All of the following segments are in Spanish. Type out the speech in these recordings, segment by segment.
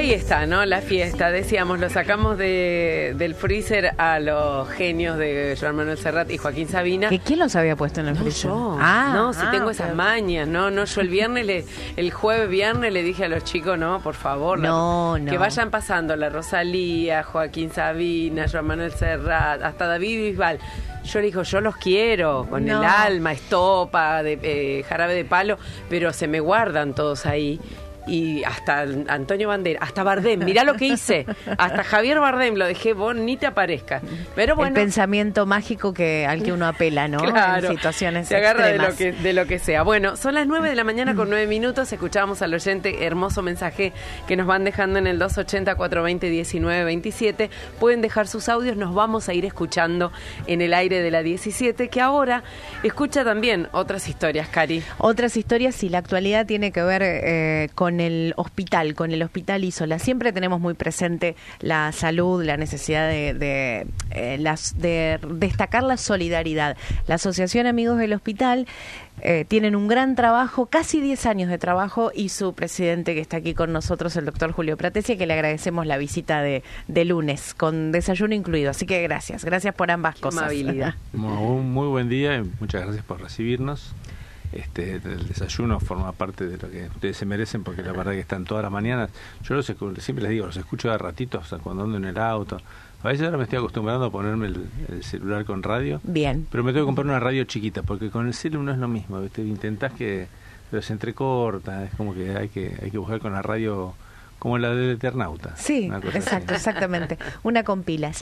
ahí está, ¿no? La fiesta, decíamos, lo sacamos del freezer a los genios de Joan Manuel Serrat y Joaquín Sabina. ¿Quién los había puesto en el freezer? Yo. Si tengo esas mañas, no, yo el jueves viernes le dije a los chicos, no, por favor, que vayan pasando la Rosalía, Joaquín Sabina, Joan Manuel Serrat, hasta David Bisbal. Yo le digo, yo los quiero, con el alma, estopa, jarabe de palo, pero se me guardan todos ahí. Y hasta Antonio Banderas, hasta Bardem, mirá lo que hice, hasta Javier Bardem lo dejé, vos ni te aparezca. Pero bueno, el pensamiento mágico al que uno apela, ¿no? Claro, en situaciones se agarra extremas. de lo que sea. Bueno, son las 9 de la mañana con 9 minutos, escuchábamos al oyente, hermoso mensaje que nos van dejando en el 280-420-1927. Pueden dejar sus audios, nos vamos a ir escuchando en el aire de la 17, que ahora escucha también otras historias, Cari. Otras historias, y la actualidad tiene que ver con el hospital Isola. Siempre tenemos muy presente la salud, la necesidad de destacar la solidaridad. La Asociación Amigos del Hospital tienen un gran trabajo, casi 10 años de trabajo, y su presidente, que está aquí con nosotros, el doctor Julio Pratesia, que le agradecemos la visita de lunes, con desayuno incluido. Así que gracias por ambas cosas. Amabilidad. Un muy buen día y muchas gracias por recibirnos. El desayuno forma parte de lo que ustedes se merecen, porque la verdad que están todas las mañanas. Yo siempre les digo, los escucho de ratitos cuando ando en el auto. A veces ahora me estoy acostumbrando a ponerme el celular con radio. Bien. Pero me tengo que comprar una radio chiquita, porque con el celular no es lo mismo, ¿viste? Intentás pero se entrecorta, es como que hay que buscar con la radio como la del Eternauta. Sí, exactamente. Una con pilas.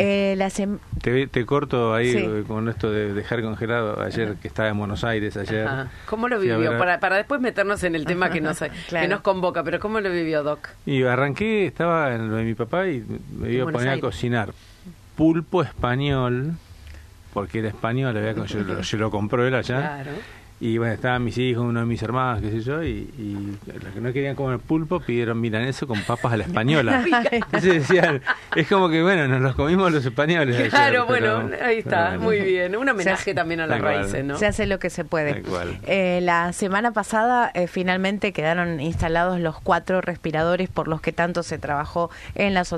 Te corto ahí con esto de dejar congelado ayer, que estaba en Buenos Aires ayer. Ajá. ¿Cómo lo vivió? Para después meternos en el tema que nos convoca, pero ¿cómo lo vivió, Doc? Y arranqué, estaba en lo de mi papá y me iba a poner a cocinar pulpo español, porque era español, yo lo compró él allá. Claro. Y bueno, estaban mis hijos, uno de mis hermanos, qué sé yo, y los que no querían comer pulpo pidieron milanesa con papas a la española. Entonces decían, es como que bueno, nos los comimos los españoles. Claro, ayer, bueno, ahí está, muy bien. Un homenaje también a las raíces, ¿no? Se hace lo que se puede. La semana pasada finalmente quedaron instalados los 4 respiradores por los que tanto se trabajó en la sociedad.